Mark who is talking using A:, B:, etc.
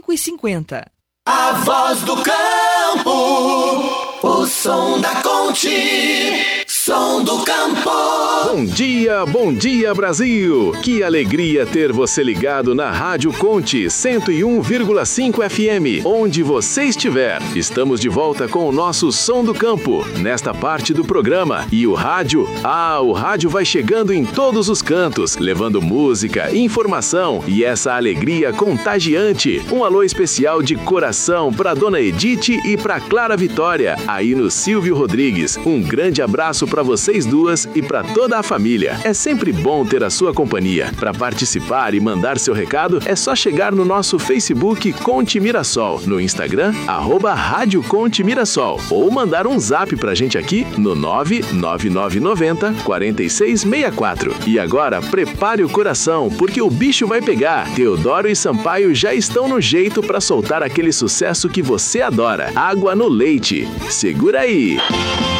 A: 5h50.
B: A voz do campo, o som da Conte, som do campo.
C: Bom dia Brasil! Que alegria ter você ligado na Rádio Conte 101,5 FM, onde você estiver. Estamos de volta com o nosso Som do Campo, nesta parte do programa. E o rádio vai chegando em todos os cantos, levando música, informação e essa alegria contagiante. Um alô especial de coração para Dona Edith e para Clara Vitória, aí no Silvio Rodrigues. Um grande abraço para vocês duas e para toda a família. É sempre bom ter a sua companhia. Para participar e mandar seu recado, é só chegar no nosso Facebook Conte Mirassol, no Instagram, @Rádio Conte Mirassol, ou mandar um zap pra gente aqui no 99990 4664. E agora, prepare o coração, porque o bicho vai pegar. Teodoro e Sampaio já estão no jeito para soltar aquele sucesso que você adora, Água no Leite. Segura aí!